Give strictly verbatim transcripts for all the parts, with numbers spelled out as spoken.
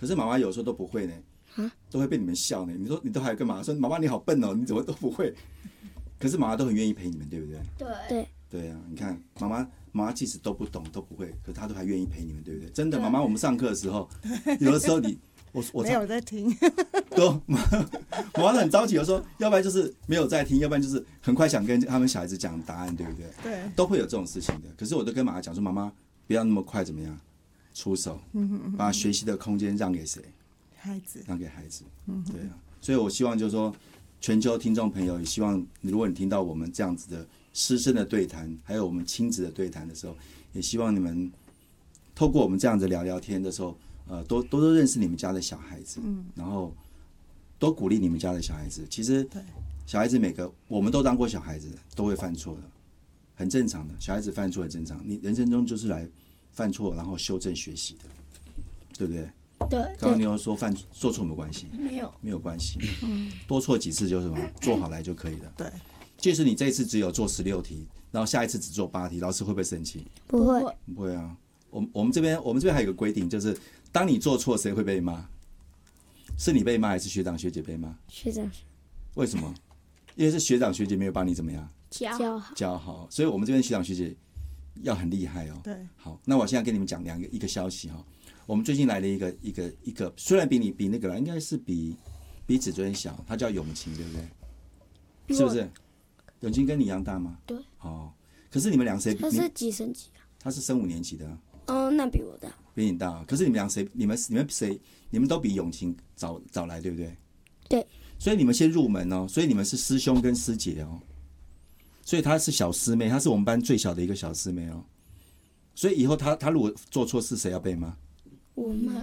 可是妈妈有时候都不会呢，都会被你们笑呢。你说你都还干嘛？说妈妈你好笨哦，你怎么都不会？可是妈妈都很愿意陪你们，对不对？ 对对对啊，你看妈妈妈妈即使都不懂都不会，可是她都还愿意陪你们，对不对？真的，妈妈我们上课的时候，有的时候你我我没有在听， 都妈妈很着急，有时候要不然就是没有在听，要不然就是很快想跟他们小孩子讲答案，对不对？ 对， 都会有这种事情的。可是我都跟妈妈讲说，妈妈不要那么快怎么样出手，把学习的空间让给谁？ 孩子， 让给孩子。对啊，所以我希望就是说，全球听众朋友也希望，如果你听到我们这样子的师生的对谈，还有我们亲子的对谈的时候，也希望你们透过我们这样子聊聊天的时候，呃，多多多认识你们家的小孩子，嗯，然后多鼓励你们家的小孩子。其实，小孩子每个我们都当过小孩子，都会犯错的，很正常的。小孩子犯错很正常，你人生中就是来犯错，然后修正学习的，对不对？ 对。 刚刚你有说犯做错没关系， 没有没有关系，多错几次就是什么，做好来就可以了。 对， 即使你这一次只有做十六题，然后下一次只做八题，老师会不会生气？ 不会， 不会啊。我我们这边我们这边还有个规定，就是当你做错，谁会被骂？是你被骂还是学长学姐被骂？ 学长为什么？因为是学长学姐没有把你怎么样教好， 教好，所以我们这边学长学姐要很厉害哦。 对， 好，那我现在跟你们讲两个一个消息哈、哦。我们最近来了一个一个一个，虽然比你比那个应该是比比子尊小，他叫永晴，对不对？是不是？永晴跟你一样大吗？ 对。 哦，可是你们俩谁？ 他是几升级啊？ 他是升五年级的、啊。 哦，那比我大。 比你大，可是你们俩谁？你们你们谁？你们都比永晴早早来，对不对？ 对。 所以你们先入门哦，所以你们是师兄跟师姐哦。所以她是小师妹，她是我们班最小的一个小师妹哦。所以以后她她如果做错事，谁要被骂？ 我妈。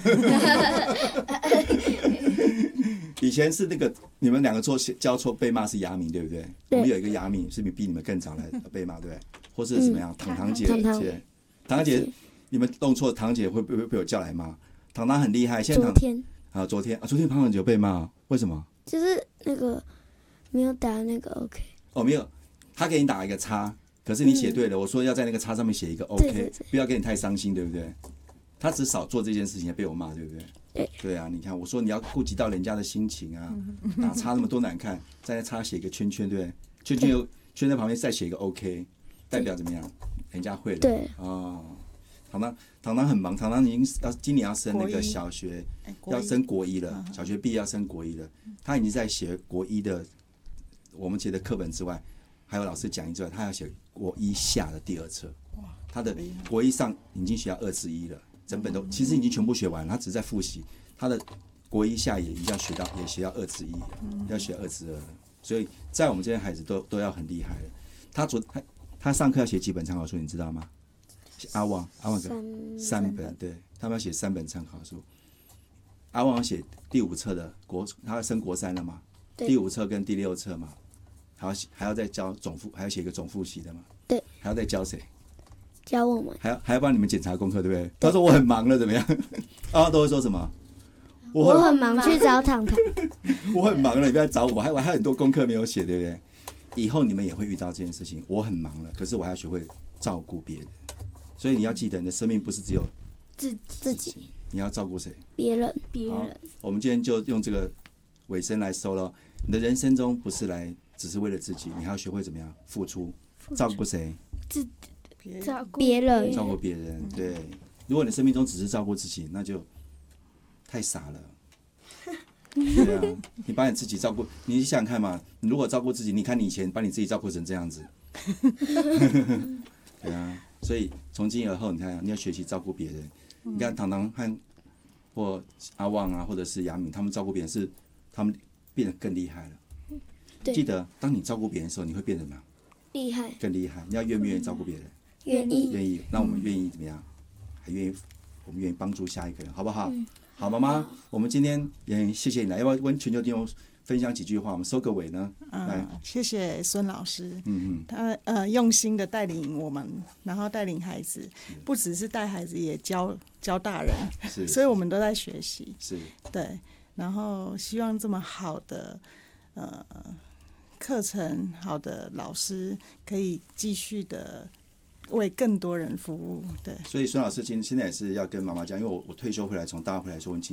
以前是那个你们两个做交错被骂是雅敏，对不对？ 对。 我们有一个雅敏是比比你们更早来被骂，对不对？或是怎么样？嗯、糖糖姐， 糖糖姐，糖糖姐，你们弄错，糖姐会不会被我叫来骂？糖糖很厉害，现在糖昨天啊，昨天啊，昨天糖糖姐有被骂，为什么？ 就是那个没有打那个 OK。 哦，没有，他给你打一个叉，可是你写对了。嗯、我说要在那个叉上面写一个 OK， 对对对， 不要给你太伤心，对不对？他只少做这件事情，被我骂，对不对？ 对。 对啊，你看，我说你要顾及到人家的心情啊，打叉那么多难看，在那叉写一个圈圈，对不对？圈圈又圈在旁边再写一个 OK， 代表怎么样？人家会了。 对。 哦，糖糖糖糖很忙，糖糖已经要今年要升那个小学，要升国一了，小学毕业要升国一了，他已经在写国一的。我们写的课本之外，还有老师讲义之外，他要写国一下的第二册。他的国一上已经学到二之一了，整本都其实已经全部学完了，他只是在复习。他的国一下也已经要学到，也学到二之一了，要学二之二了。所以在我们这些孩子都都要很厉害了。他昨他他上课要写几本参考书，你知道吗？阿旺阿旺三三本，对，他们要写三本参考书。阿旺要写第五册的国，他要升国三了嘛？第五册跟第六册嘛。还要还要再教总复，还要写一个总复习的嘛？ 对。 还要再教谁？ 教我们。 还要还要帮你们检查功课，对不对？他说我很忙了，怎么样？啊，都会说什么？ 我很, 我很忙，去找糖糖。 我很忙了，你不要找我，还我还有很多功课没有写，对不对？以后你们也会遇到这件事情。我很忙了，可是我还要学会照顾别人。所以你要记得，你的生命不是只有自自己， 你要照顾谁？ 别人，别人。 我们今天就用这个尾声来收了。你的人生中不是来。只是为了自己，你还要学会怎么样付出，照顾谁？ 自照顾别人， 照顾别人。对，如果你生命中只是照顾自己，那就太傻了。对啊，你把你自己照顾，你想想看嘛，你如果照顾自己，你看你以前把你自己照顾成这样子，对啊。所以从今以后，你看你要学习照顾别人。你看糖糖和或阿旺啊，或者是雅敏，他们照顾别人是他们变得更厉害了。记得，当你照顾别人的时候，你会变得怎么样？ 厉害， 更厉害。你要愿不愿意照顾别人？ 愿意， 愿意。那我们愿意怎么样？还愿意，我们愿意帮助下一个人，好不好？嗯、好，妈妈，我们今天也很谢谢你来，要不要跟全球听众分享几句话？我们收个尾呢？ 嗯，谢谢孙老师， 嗯嗯， 他呃用心的带领我们，然后带领孩子，不只是带孩子，也教教大人， 是， 所以我们都在学习， 是， 对。然后希望这么好的呃。课程好的老师可以继续的为更多人服务，对。 所以孙老师今现在也是要跟妈妈讲，因为我我退休回来，从大陆回来说，我